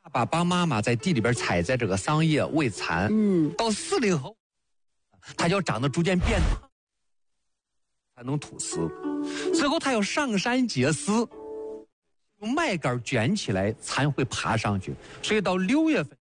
爸爸妈妈在地里边采摘这个桑叶喂蚕，到40后，它要长得逐渐变大，才能吐丝。最后它要上山结丝，用麦秆卷起来，蚕会爬上去。所以到6月份，